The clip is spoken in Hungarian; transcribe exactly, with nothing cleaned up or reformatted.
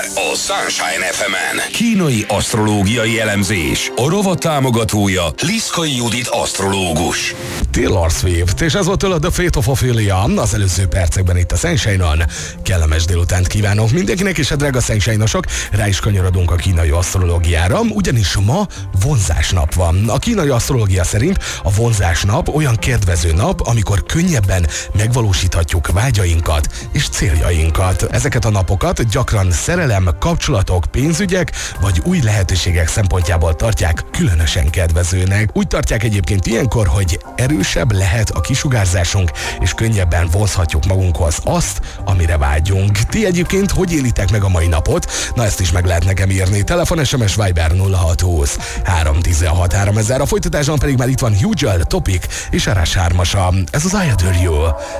A Sunshine ef emen kínai asztrológiai elemzés. A rovat támogatója Liszkai Judit asztrológus. Taylor Swift, és ez volt tőle The Fate of Ophelia az előző percekben itt a Sunshine-on. Kellemes délutánt kívánok mindenkinek, és a drága Sunshine-osok, rá is kanyarodunk a kínai asztrológiára, ugyanis ma vonzásnap van. A kínai asztrológia szerint a vonzásnap olyan kedvező nap, amikor könnyebben megvalósíthatjuk vágyainkat és céljainkat. Ezeket a napokat gyakran szerelem, kapcsolatok, pénzügyek vagy új lehetőségek szempontjából tartják különösen kedvezőnek. Úgy tartják egyébként ilyenkor, hogy erősebb lehet a kisugárzásunk, és könnyebben vonzhatjuk magunkhoz azt, amire vágyunk. Ti egyébként hogy élitek meg a mai napot? Na, ezt is meg lehet nekem írni. Telefon, es em es, Viber nulla hat húsz három tizenhat háromezer. A folytatásban pedig már itt van Hugel, Topic és Arash hármasa. Ez az I Adore You.